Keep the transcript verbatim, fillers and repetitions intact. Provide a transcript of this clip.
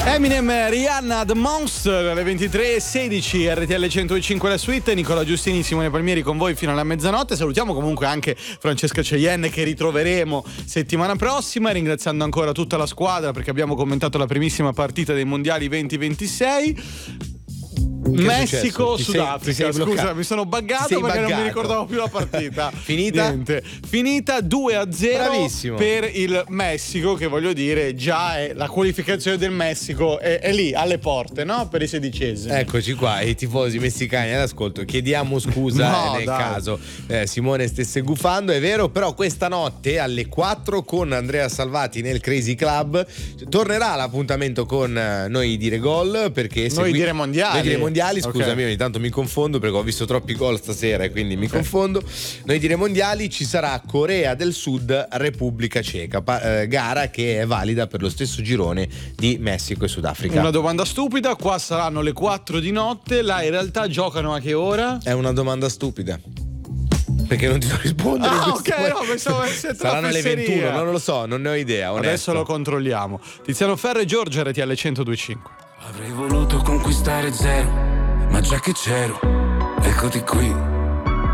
Eminem, Rihanna, The Monster, alle ventitré e sedici, R T L centodue e cinque la suite. Nicola Giustini, Simone Palmieri con voi fino alla mezzanotte. Salutiamo comunque anche Francesca Cheyenne, che ritroveremo settimana prossima, ringraziando ancora tutta la squadra perché abbiamo commentato la primissima partita dei mondiali venti ventisei. Messico, Sudafrica. Scusa, mi sono buggato perché buggato. non mi ricordavo più la partita. Finita? Niente. Finita due a zero Bravissimo. per il Messico, che voglio dire, già è la qualificazione del Messico è, è lì alle porte, no? Per i sedicesimi. Eccoci qua, i tifosi messicani all'ascolto. Chiediamo scusa no, nel dai. caso eh, Simone stesse gufando, è vero, però questa notte alle quattro con Andrea Salvati nel Crazy Club tornerà l'appuntamento con noi dire gol, perché noi segui... dire mondiali. Noi dire mondiali. Scusami, okay. ogni tanto mi confondo perché ho visto troppi gol stasera e quindi mi okay. confondo. Noi dire mondiali ci sarà Corea del Sud, Repubblica Ceca, pa- eh, gara che è valida per lo stesso girone di Messico e Sudafrica. Una domanda stupida, qua saranno le quattro di notte, là in realtà giocano a che ora? È una domanda stupida. Perché non ti so rispondere. Ah, ok, no, pensavo che saranno le ventuno, non lo so, non ne ho idea. Onesto. Adesso lo controlliamo. Tiziano Ferro e Giorgio, R T L centodue e cinque. Avrei voluto conquistare zero, ma già che c'ero, eccoti qui.